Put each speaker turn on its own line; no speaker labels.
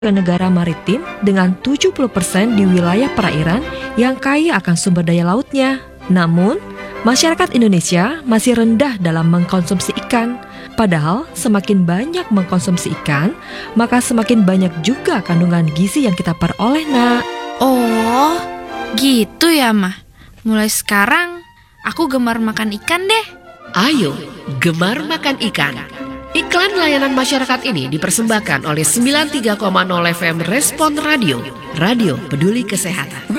negara maritim dengan 70% di wilayah perairan yang kaya akan sumber daya lautnya. Namun, masyarakat Indonesia masih rendah dalam mengkonsumsi ikan. Padahal semakin banyak mengkonsumsi ikan, maka semakin banyak juga kandungan gizi yang kita peroleh, Nak.
Oh, gitu ya, Mah. Mulai sekarang, aku gemar makan ikan deh.
Ayo, gemar makan ikan. Iklan layanan masyarakat ini dipersembahkan oleh 93,0 FM Respon Radio, Radio Peduli Kesehatan.